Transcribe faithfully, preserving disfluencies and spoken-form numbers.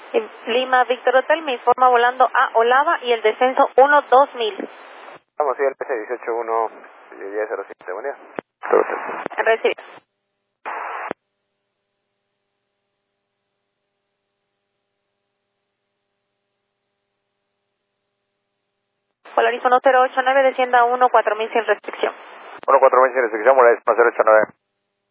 En Lima, Víctor Hotel, me informa volando a Olava y el descenso uno dos mil. Vamos, sí, el P C dieciocho uno diez cero siete, buen día. Recibido. Polaris uno cero ocho nueve, descienda a uno cuatro mil sin restricción. uno cuatro mil sin restricción, Polaris uno cero ocho nueve.